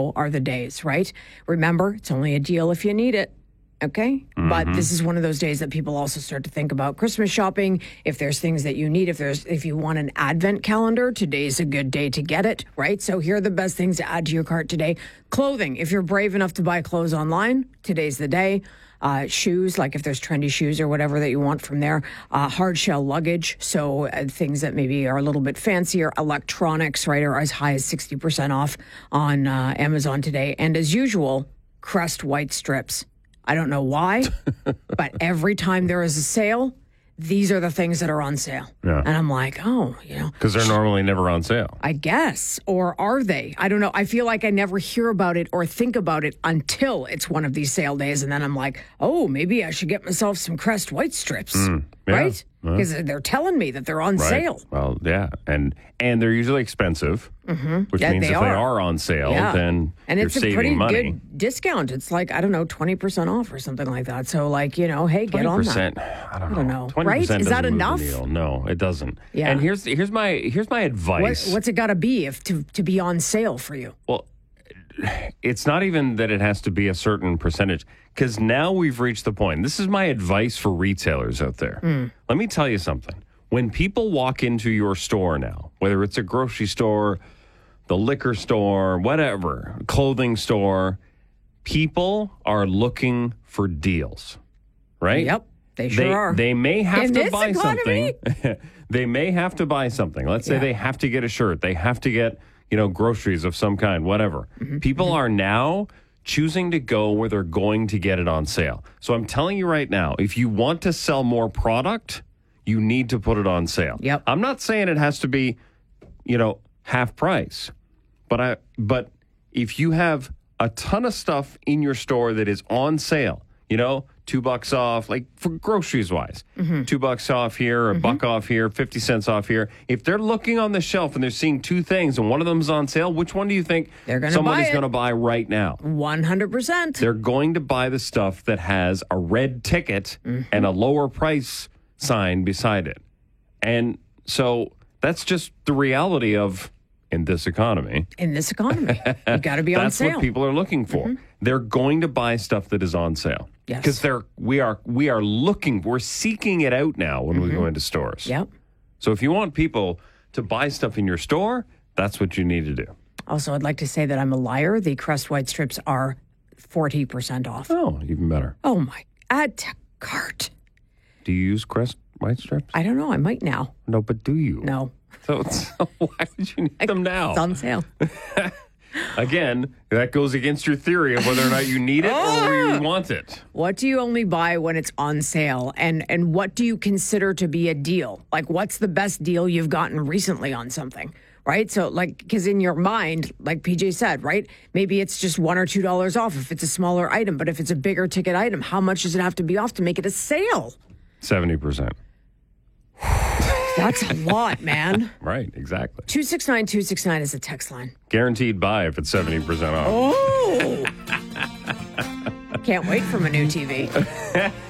tomorrow are the days, right? Remember, it's only a deal if you need it. Okay. But this is one of those days that people also start to think about Christmas shopping. If there's things that you need, if you want an advent calendar, today's a good day to get it, right? So here are the best things to add to your cart today. Clothing. If you're brave enough to buy clothes online, today's the day. Shoes, like if there's trendy shoes or whatever that you want from there. Hard shell luggage. So things that maybe are a little bit fancier. Electronics, right, are as high as 60% off on Amazon today. And as usual, Crest white strips. I don't know why, but every time there is a sale, these are the things that are on sale. Yeah. And I'm like, oh, Because they're normally never on sale. I guess. Or are they? I don't know. I feel like I never hear about it or think about it until it's one of these sale days. And then I'm like, oh, maybe I should get myself some Crest white strips. Yeah. Right? Because they're telling me that they're on sale. Well, yeah. And they're usually expensive, which Yeah, means they if are. they are on sale, then and you're it's a saving pretty money. good discount. It's like, I don't know, 20% off or something like that. So like, hey, get on that. 20%, I don't know. 20%, right? Is that doesn't move enough? the needle. No, it doesn't. Yeah. And here's my advice. What's it got to be to be on sale for you? Well, it's not even that it has to be a certain percentage, because now we've reached the point. This is my advice for retailers out there. Let me tell you something. When people walk into your store now, whether it's a grocery store, the liquor store, whatever, clothing store, people are looking for deals, right? Yep, they sure are. They may have In to this buy economy? something. They may have to buy something. Let's say they have to get a shirt. They have to get, groceries of some kind, whatever. People are now choosing to go where they're going to get it on sale. So I'm telling you right now, if you want to sell more product, you need to put it on sale. Yep. I'm not saying it has to be, half price. But if you have a ton of stuff in your store that is on sale, $2 off, like for groceries wise, $2 off here, a buck off here, 50 cents off here. If they're looking on the shelf and they're seeing two things and one of them is on sale, which one do you think somebody's going to buy right now? 100%. They're going to buy the stuff that has a red ticket and a lower price sign beside it. And so that's just the reality of in this economy. In this economy, you got to be on sale. That's what people are looking for. They're going to buy stuff that is on sale. Yes. Because we're seeking it out now when we go into stores. Yep. So if you want people to buy stuff in your store, that's what you need to do. Also, I'd like to say that I'm a liar. The Crest white strips are 40% off. Oh, even better. Oh my, add to cart. Do you use Crest white strips? I don't know. I might now. No, but do you? No. So why would you need them now? It's on sale. Again, that goes against your theory of whether or not you need it or you want it. What do you only buy when it's on sale? And what do you consider to be a deal? Like, what's the best deal you've gotten recently on something? Right? So, because in your mind, like PJ said, right? Maybe it's just $1 or $2 off if it's a smaller item. But if it's a bigger ticket item, how much does it have to be off to make it a sale? 70%. That's a lot, man. Right, exactly. 269-269 is the text line. Guaranteed buy if it's 70% off. Oh! Can't wait for my new TV.